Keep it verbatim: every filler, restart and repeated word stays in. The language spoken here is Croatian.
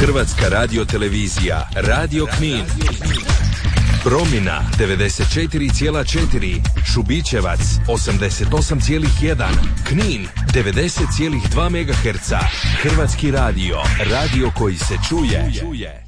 Hrvatska radiotelevizija, Radio Knin. Promina devedeset četiri zarez četiri, Šubićevac osamdeset osam zarez jedan, Knin devedeset zarez dva megaherca. Hrvatski radio, radio koji se čuje.